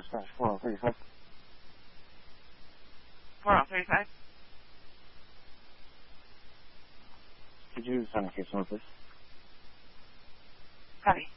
slash 435. 435. Could you send a case number, please? Copy.